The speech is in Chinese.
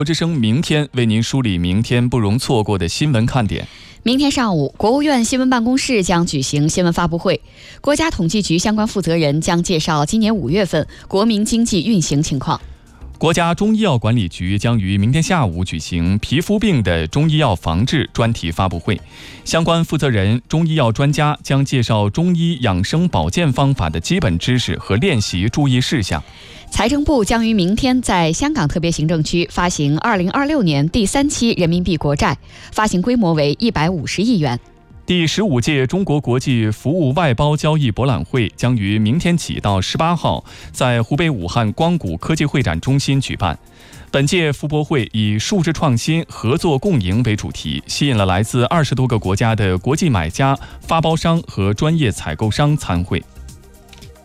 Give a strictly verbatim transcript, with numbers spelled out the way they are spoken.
之声明天为您梳理明天不容错过的新闻看点。 明天上午，国务院新闻办公室将举行新闻发布会，国家统计局相关负责人将介绍今年五月份国民经济运行情况。 国家中医药管理局将于明天下午举行皮肤病的中医药防治专题发布会，相关负责人、中医药专家将介绍中医养生保健方法的基本知识和练习注意事项。 财政部将于明天在香港特别行政区发行二零二六年第三期人民币国债，发行规模为一百五十亿元。 第十五届中国国际服务外包交易博览会将于明天起到十八号在湖北武汉光谷科技会展中心举办。本届服博会以数字创新、合作共赢为主题，吸引了来自二十多个国家的国际买家、发包商和专业采购商参会。